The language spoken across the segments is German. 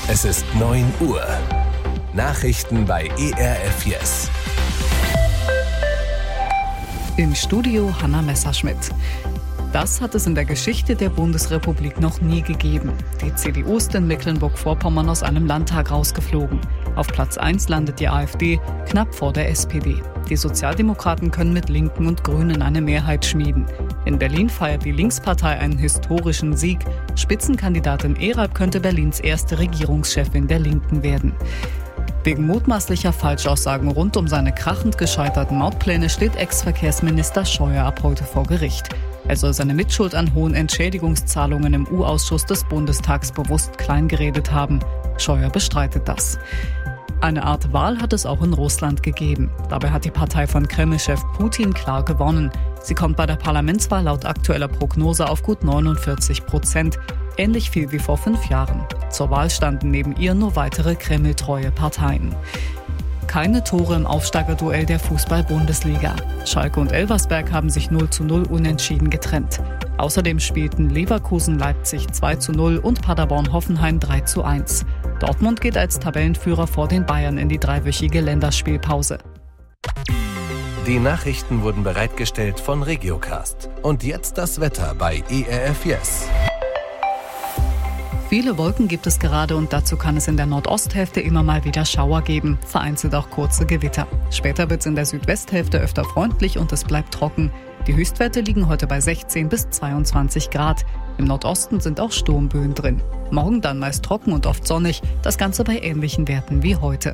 Es ist 9 Uhr. Nachrichten bei ERF Yes. Im Studio Hanna Messerschmidt. Das hat es in der Geschichte der Bundesrepublik noch nie gegeben. Die CDU ist in Mecklenburg-Vorpommern aus einem Landtag rausgeflogen. Auf Platz 1 landet die AfD, knapp vor der SPD. Die Sozialdemokraten können mit Linken und Grünen eine Mehrheit schmieden. In Berlin feiert die Linkspartei einen historischen Sieg. Spitzenkandidatin Erab könnte Berlins erste Regierungschefin der Linken werden. Wegen mutmaßlicher Falschaussagen rund um seine krachend gescheiterten Mautpläne steht Ex-Verkehrsminister Scheuer ab heute vor Gericht. Er soll seine Mitschuld an hohen Entschädigungszahlungen im U-Ausschuss des Bundestags bewusst kleingeredet haben. Scheuer bestreitet das. Eine Art Wahl hat es auch in Russland gegeben. Dabei hat die Partei von Kreml-Chef Putin klar gewonnen. Sie kommt bei der Parlamentswahl laut aktueller Prognose auf gut 49%, ähnlich viel wie vor 5 Jahren. Zur Wahl standen neben ihr nur weitere Kreml-treue Parteien. Keine Tore im Aufsteigerduell der Fußball-Bundesliga. Schalke und Elversberg haben sich 0:0 unentschieden getrennt. Außerdem spielten Leverkusen-Leipzig 2:0 und Paderborn-Hoffenheim 3:1. Dortmund geht als Tabellenführer vor den Bayern in die 3-wöchige Länderspielpause. Die Nachrichten wurden bereitgestellt von Regiocast. Und jetzt das Wetter bei ERF Yes. Viele Wolken gibt es gerade und dazu kann es in der Nordosthälfte immer mal wieder Schauer geben, vereinzelt auch kurze Gewitter. Später wird es in der Südwesthälfte öfter freundlich und es bleibt trocken. Die Höchstwerte liegen heute bei 16 bis 22 Grad. Im Nordosten sind auch Sturmböen drin. Morgen dann meist trocken und oft sonnig, das Ganze bei ähnlichen Werten wie heute.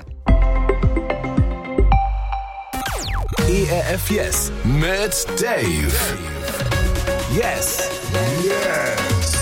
ERF Yes mit Dave. Yes. Yeah.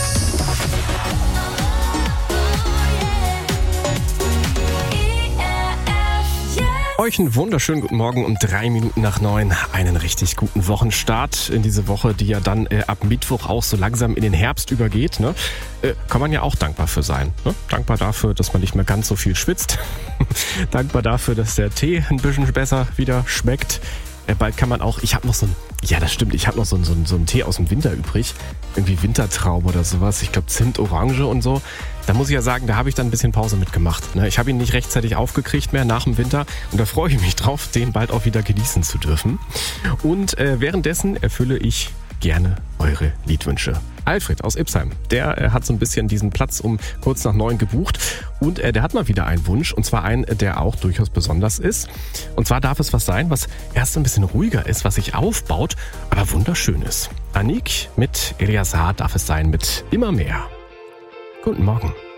Euch einen wunderschönen guten Morgen um 3 Minuten nach 9. Einen richtig guten Wochenstart in diese Woche, die ja dann ab Mittwoch auch so langsam in den Herbst übergeht. Ne? Kann man ja auch dankbar für sein. Ne? Dankbar dafür, dass man nicht mehr ganz so viel schwitzt. Dankbar dafür, dass der Tee ein bisschen besser wieder schmeckt. Bald kann man auch, ich habe noch so einen Tee aus dem Winter übrig. Irgendwie Wintertraum oder sowas. Ich glaube Zimt, Orange und so. Da muss ich ja sagen, da habe ich dann ein bisschen Pause mitgemacht. Ich habe ihn nicht rechtzeitig aufgekriegt mehr nach dem Winter. Und da freue ich mich drauf, den bald auch wieder genießen zu dürfen. Und währenddessen erfülle ich gerne eure Liedwünsche. Alfred aus Ipsheim, der hat so ein bisschen diesen Platz um kurz nach 9 gebucht und der hat mal wieder einen Wunsch und zwar einen, der auch durchaus besonders ist. Und zwar darf es was sein, was erst ein bisschen ruhiger ist, was sich aufbaut, aber wunderschön ist. Anik mit Eliasar darf es sein mit Immer mehr. Guten Morgen.